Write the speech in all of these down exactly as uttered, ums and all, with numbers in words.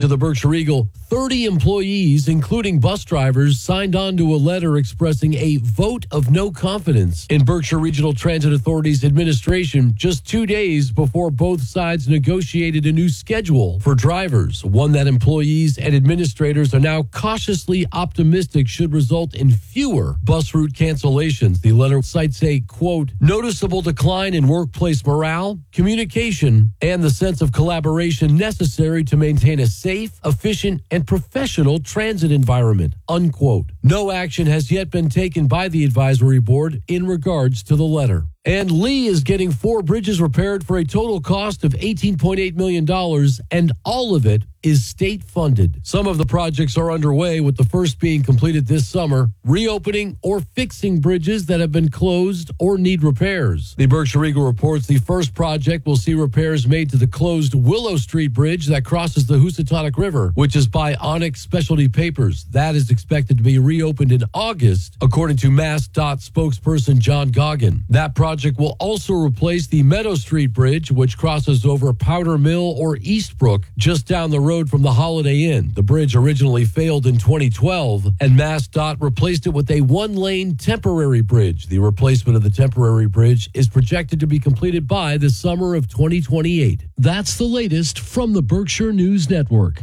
to the Berkshire Eagle, thirty employees, including bus drivers, signed on to a letter expressing a vote of no confidence in Berkshire Regional Transit Authority's administration just two days before both sides negotiated a new schedule for drivers, one that employees and administrators are now cautiously optimistic should result in fewer bus route cancellations. The letter cites a, quote, noticeable decline in workplace morale, communication, and the sense of collaboration necessary to maintain a safe, efficient, and professional transit environment, unquote. No action has yet been taken by the advisory board in regards to the letter. And Lee is getting four bridges repaired for a total cost of eighteen point eight million dollars, and all of it is state funded. Some of the projects are underway, with the first being completed this summer, reopening or fixing bridges that have been closed or need repairs. The Berkshire Eagle reports the first project will see repairs made to the closed Willow Street Bridge that crosses the Housatonic River, which is by Onyx Specialty Papers. That is expected to be reopened in August, according to MassDOT spokesperson John Goggin. That project will also replace the Meadow Street Bridge, which crosses over Powder Mill or Eastbrook, just down the road from the Holiday Inn. The bridge originally failed in twenty twelve, and MassDOT replaced it with a one-lane temporary bridge. The replacement of the temporary bridge is projected to be completed by the summer of twenty twenty-eight. That's the latest from the Berkshire News Network.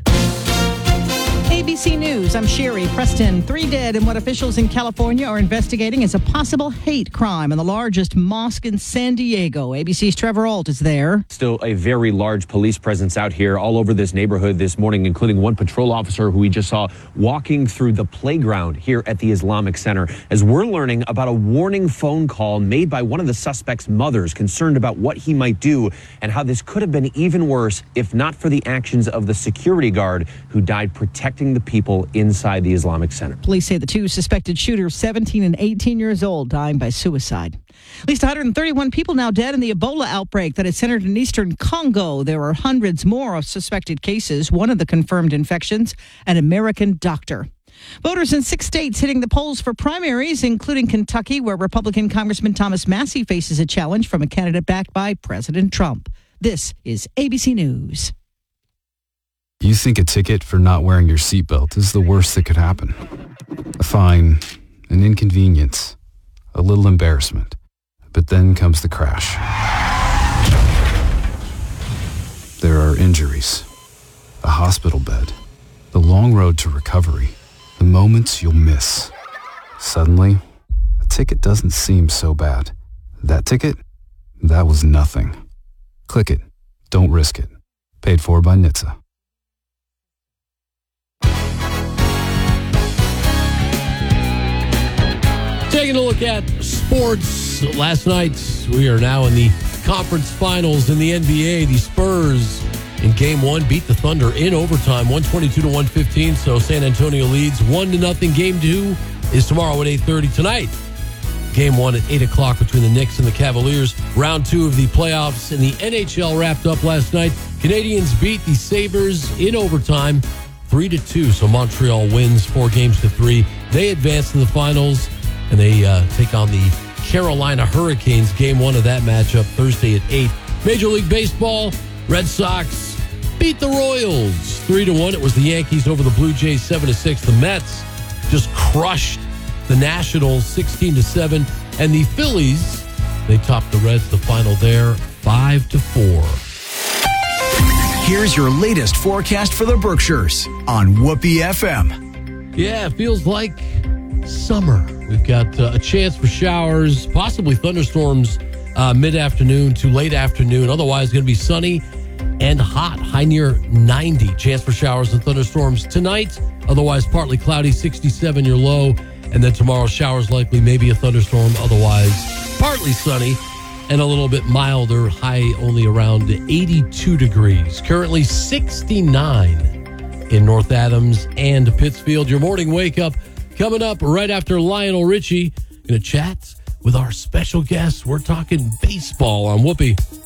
A B C News, I'm Sherry Preston. Three dead in what officials in California are investigating as a possible hate crime in the largest mosque in San Diego. A B C's Trevor Ault is there. Still a very large police presence out here all over this neighborhood this morning, including one patrol officer who we just saw walking through the playground here at the Islamic Center, as we're learning about a warning phone call made by one of the suspect's mothers concerned about what he might do and how this could have been even worse if not for the actions of the security guard who died protecting the people inside the Islamic Center. Police say the two suspected shooters, seventeen and eighteen years old, dying by suicide. At least one hundred thirty-one people now dead in the Ebola outbreak that is centered in eastern Congo. There are hundreds more of suspected cases. One of the confirmed infections, an American doctor. Voters in six states hitting the polls for primaries, including Kentucky, where Republican Congressman Thomas Massie faces a challenge from a candidate backed by President Trump. This is A B C News. You think a ticket for not wearing your seatbelt is the worst that could happen. A fine, an inconvenience, a little embarrassment. But then comes the crash. There are injuries, a hospital bed, the long road to recovery, the moments you'll miss. Suddenly, a ticket doesn't seem so bad. That ticket? That was nothing. Click it. Don't risk it. Paid for by N H T S A. Taking a look at sports last night, we are now in the conference finals in the N B A. The Spurs in game one beat the Thunder in overtime, one twenty-two to one fifteen. So San Antonio leads one to nothing. Game two is tomorrow at eight thirty tonight. Game one at eight o'clock between the Knicks and the Cavaliers. Round two of the playoffs in the N H L wrapped up last night. Canadians beat the Sabres in overtime, three to two. So Montreal wins four games to three. They advance to the finals. And they uh, take on the Carolina Hurricanes. Game one of that matchup Thursday at eight. Major League Baseball, Red Sox beat the Royals three to one. It was the Yankees over the Blue Jays seven to six. The Mets just crushed the Nationals sixteen to seven. And the Phillies, they topped the Reds, the final there five to four. Here's your latest forecast for the Berkshires on Whoopee F M. Yeah, it feels like summer. We've got uh, a chance for showers, possibly thunderstorms uh, mid-afternoon to late afternoon. Otherwise, going to be sunny and hot, high near ninety. Chance for showers and thunderstorms tonight. Otherwise, partly cloudy, sixty-seven your low. And then tomorrow, showers likely, maybe a thunderstorm. Otherwise, partly sunny and a little bit milder, high only around eighty-two degrees. Currently sixty-nine in North Adams and Pittsfield. Your morning wake-up coming up right after Lionel Richie. Going to chat with our special guest. We're talking baseball on Whoopee.